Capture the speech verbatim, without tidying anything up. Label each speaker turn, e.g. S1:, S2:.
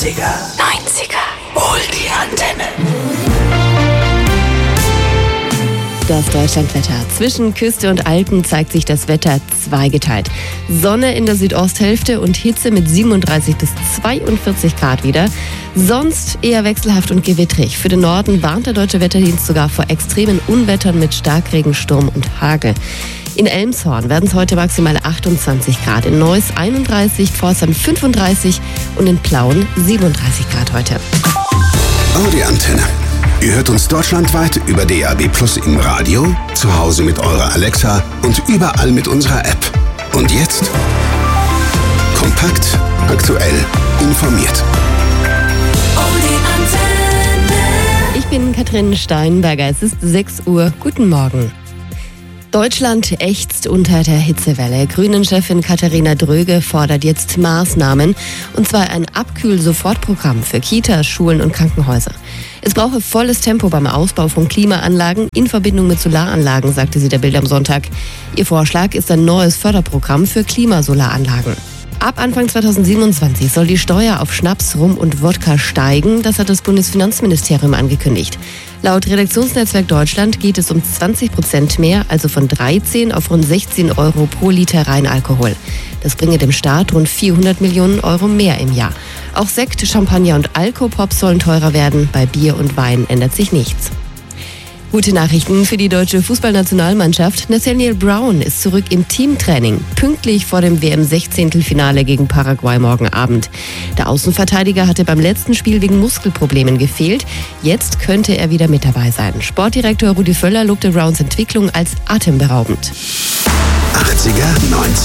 S1: achtziger, neunziger, hol die Antenne.
S2: Das Deutschlandwetter. Zwischen Küste und Alpen zeigt sich das Wetter zweigeteilt. Sonne in der Südosthälfte und Hitze mit siebenunddreißig bis zweiundvierzig Grad wieder. Sonst eher wechselhaft und gewittrig. Für den Norden warnt der Deutsche Wetterdienst sogar vor extremen Unwettern mit Starkregen, Sturm und Hagel. In Elmshorn werden es heute maximal achtundzwanzig Grad, in Neuss einunddreißig, Pforzheim fünfunddreißig und in Plauen siebenunddreißig Grad heute.
S3: Oh, die Antenne. Ihr hört uns deutschlandweit über D A B Plus im Radio, zu Hause mit eurer Alexa und überall mit unserer App. Und jetzt kompakt, aktuell, informiert.
S1: Oh, die Antenne.
S2: Ich bin Katrin Steinberger, es ist sechs Uhr. Guten Morgen. Deutschland ächzt unter der Hitzewelle. Grünen-Chefin Katharina Dröge fordert jetzt Maßnahmen, und zwar ein Abkühl-Sofortprogramm für Kitas, Schulen und Krankenhäuser. Es brauche volles Tempo beim Ausbau von Klimaanlagen in Verbindung mit Solaranlagen, sagte sie der Bild am Sonntag. Ihr Vorschlag ist ein neues Förderprogramm für Klimasolaranlagen. Ab Anfang zweitausendsiebenundzwanzig soll die Steuer auf Schnaps, Rum und Wodka steigen. Das hat das Bundesfinanzministerium angekündigt. Laut Redaktionsnetzwerk Deutschland geht es um zwanzig Prozent mehr, also von dreizehn auf rund sechzehn Euro pro Liter Reinalkohol. Das bringe dem Staat rund vierhundert Millionen Euro mehr im Jahr. Auch Sekt, Champagner und Alkopop sollen teurer werden. Bei Bier und Wein ändert sich nichts. Gute Nachrichten für die deutsche Fußballnationalmannschaft. Nathaniel Brown ist zurück im Teamtraining, pünktlich vor dem W M-Sechzehntelfinale gegen Paraguay morgen Abend. Der Außenverteidiger hatte beim letzten Spiel wegen Muskelproblemen gefehlt. Jetzt könnte er wieder mit dabei sein. Sportdirektor Rudi Völler lobte Browns Entwicklung als atemberaubend.
S3: achtziger, neunziger